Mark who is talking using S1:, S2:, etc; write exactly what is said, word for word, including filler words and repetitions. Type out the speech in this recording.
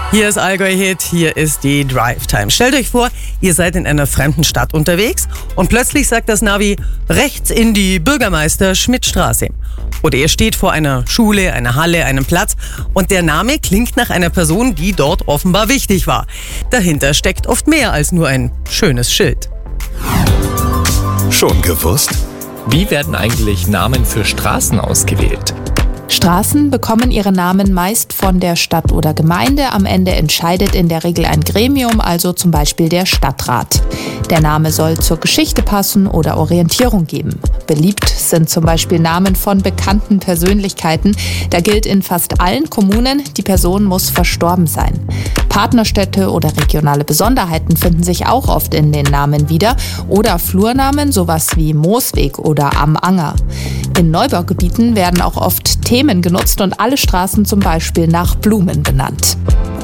S1: Hier ist Allgäu Hit, hier ist die Drive Time. Stellt euch vor, ihr seid in einer fremden Stadt unterwegs und plötzlich sagt das Navi rechts in die Bürgermeister-Schmidt-Straße. Oder ihr steht vor einer Schule, einer Halle, einem Platz und der Name klingt nach einer Person, die dort offenbar wichtig war. Dahinter steckt oft mehr als nur ein schönes Schild.
S2: Schon gewusst?
S3: Wie werden eigentlich Namen für Straßen ausgewählt?
S4: Straßen bekommen ihre Namen meist von der Stadt oder Gemeinde. Am Ende entscheidet in der Regel ein Gremium, also zum Beispiel der Stadtrat. Der Name soll zur Geschichte passen oder Orientierung geben. Beliebt sind zum Beispiel Namen von bekannten Persönlichkeiten. Da gilt in fast allen Kommunen, die Person muss verstorben sein. Partnerstädte oder regionale Besonderheiten finden sich auch oft in den Namen wieder. Oder Flurnamen, sowas wie Moosweg oder Am Anger. In Neubaugebieten werden auch oft Themen genutzt und alle Straßen zum Beispiel nach Blumen benannt.